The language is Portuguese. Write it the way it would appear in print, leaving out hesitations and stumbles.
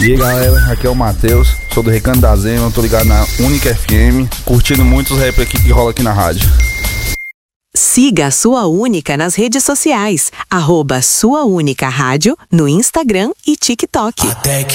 E aí galera, aqui é o Matheus, sou do Recanto da Zema, tô ligado na Única FM, curtindo muito os rap aqui que rola aqui na rádio. Siga a Sua Única nas redes sociais, @Sua Única Rádio no Instagram e TikTok.